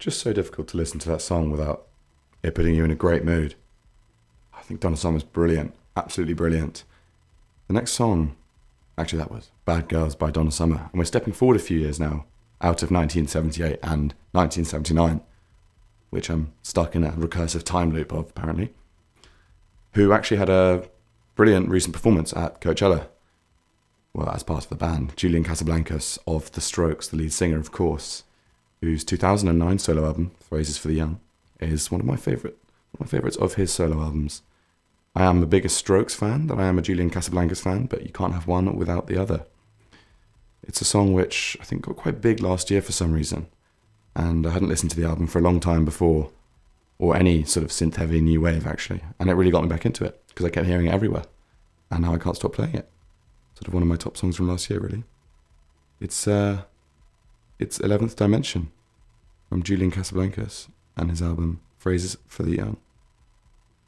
just so difficult to listen to that song without it putting you in a great mood. I think Donna Summer's brilliant, absolutely brilliant. The next song, actually that was Bad Girls by Donna Summer, and we're stepping forward a few years now, out of 1978 and 1979, which I'm stuck in a recursive time loop of, apparently, who actually had a brilliant recent performance at Coachella. Well, as part of the band, Julian Casablancas of The Strokes, the lead singer, of course, whose 2009 solo album, Phrases for the Young, is one of my favourites of his solo albums. I am the biggest Strokes fan than I am a Julian Casablancas fan, but you can't have one without the other. It's a song which I think got quite big last year for some reason, and I hadn't listened to the album for a long time before, or any sort of synth-heavy new wave, actually, and it really got me back into it, because I kept hearing it everywhere, and now I can't stop playing it. Sort of one of my top songs from last year, really. It's 11th Dimension from Julian Casablancas and his album Phrases for the Young.